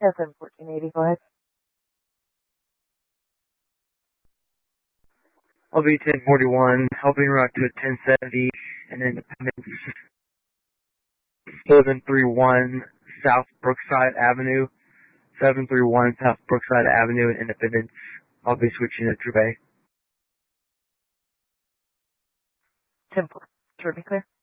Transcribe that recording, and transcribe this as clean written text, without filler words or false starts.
SM 1480, go ahead. I'll be 1041, helping route to a 1070 and Independence 731 South Brookside Avenue. 731 South Brookside Avenue in Independence. I'll be switching to True Bay. 10-4, be clear.